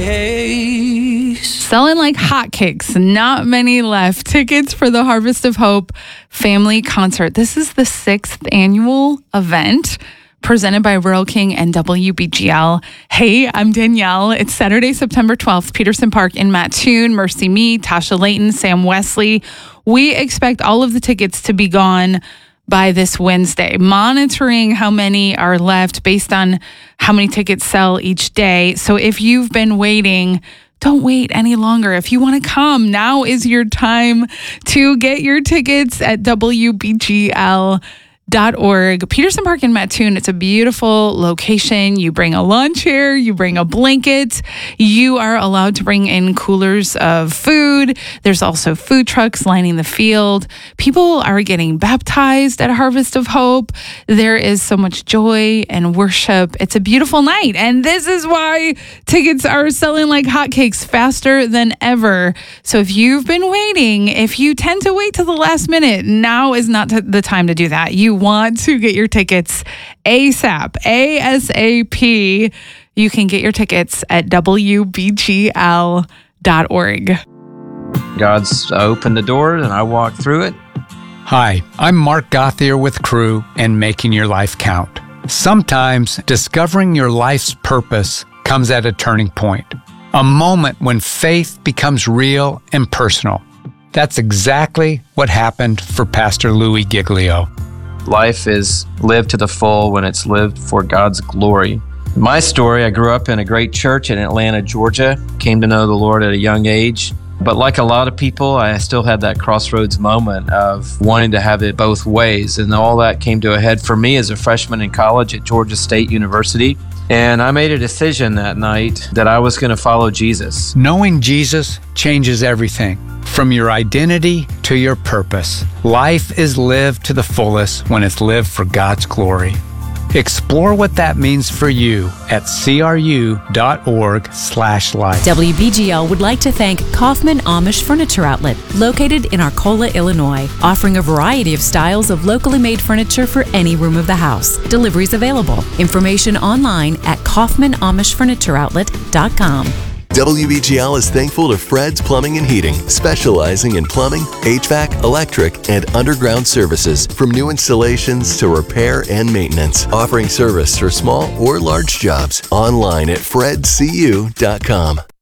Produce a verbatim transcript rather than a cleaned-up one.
Selling like hotcakes, not many left. Tickets for the Harvest of Hope Family Concert. This is the sixth annual event presented by Rural King and W B G L. Hey, I'm Danielle. It's Saturday, September twelfth, Peterson Park in Mattoon. Mercy Me, Tasha Layton, Sam Wesley. We expect all of the tickets to be gone by this Wednesday, monitoring how many are left based on how many tickets sell each day. So if you've been waiting, don't wait any longer. If you want to come, now is your time to get your tickets at W B G L dot org. Peterson Park in Mattoon, it's a beautiful location. You bring a lawn chair, you bring a blanket. You are allowed to bring in coolers of food. There's also food trucks lining the field. People are getting baptized at Harvest of Hope. There is so much joy and worship. It's a beautiful night. And this is why tickets are selling like hotcakes faster than ever. So if you've been waiting, if you tend to wait till the last minute, now is not t- the time to do that. You want to get your tickets ASAP, A S A P. You can get your tickets at W B G L dot org. God's opened the door and I walked through it. Hi, I'm Mark Gothier with Crew and Making Your Life Count. Sometimes discovering your life's purpose comes at a turning point, a moment when faith becomes real and personal. That's exactly what happened for Pastor Louis Giglio. Life is lived to the full when it's lived for God's glory. My story, I grew up in a great church in Atlanta, Georgia, came to know the Lord at a young age. But like a lot of people, I still had that crossroads moment of wanting to have it both ways. And all that came to a head for me as a freshman in college at Georgia State University. And I made a decision that night that I was going to follow Jesus. Knowing Jesus changes everything, from your identity to your purpose. Life is lived to the fullest when it's lived for God's glory. Explore what that means for you at cru.org slash life. W B G L would like to thank Kaufman Amish Furniture Outlet, located in Arcola, Illinois, offering a variety of styles of locally made furniture for any room of the house. Deliveries available. Information online at kaufman amish furniture outlet dot com. W B G L is thankful to Fred's Plumbing and Heating, specializing in plumbing, H V A C, electric, and underground services, from new installations to repair and maintenance, offering service for small or large jobs. Online at fred c u dot com.